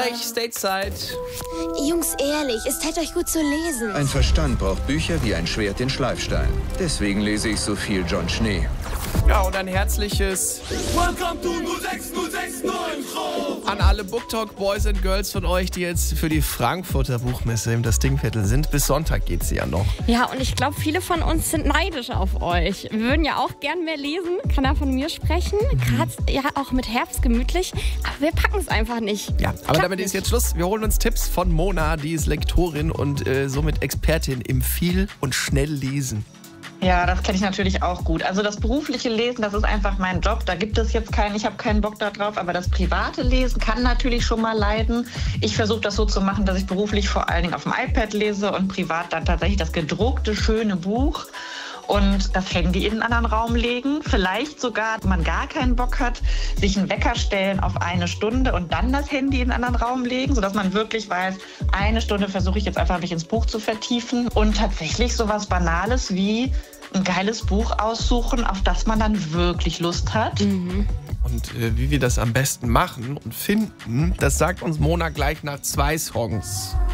gleich Stateside. Jungs, ehrlich, es täte euch gut zu lesen. Ein Verstand braucht Bücher wie ein Schwert den Schleifstein. Deswegen lese ich so viel John Schnee. Ja, und ein herzliches Welcome to 06069 an alle BookTalk Boys and Girls von euch, die jetzt für die Frankfurter Buchmesse im Das Dingviertel sind. Bis Sonntag geht sie ja noch. Ja, und ich glaube, viele von uns sind neidisch auf euch. Wir würden ja auch gern mehr lesen, kann er von mir sprechen. Gerade ja auch mit Herbst gemütlich, aber wir packen es einfach nicht. Ja, aber damit ist jetzt Schluss. Wir holen uns Tipps von Mona, die ist Lektorin und somit Expertin im Viel- und Schnelllesen. Ja, das kenne ich natürlich auch gut. Also das berufliche Lesen, das ist einfach mein Job. Da gibt es jetzt ich habe keinen Bock darauf, aber das private Lesen kann natürlich schon mal leiden. Ich versuche das so zu machen, dass ich beruflich vor allen Dingen auf dem iPad lese und privat dann tatsächlich das gedruckte, schöne Buch und das Handy in einen anderen Raum legen. Vielleicht sogar, wenn man gar keinen Bock hat, sich einen Wecker stellen auf 1 Stunde und dann das Handy in einen anderen Raum legen, sodass man wirklich weiß, 1 Stunde versuche ich jetzt einfach, mich ins Buch zu vertiefen und tatsächlich sowas Banales wie ein geiles Buch aussuchen, auf das man dann wirklich Lust hat. Und wie wir das am besten machen und finden, das sagt uns Mona gleich nach 2 Songs.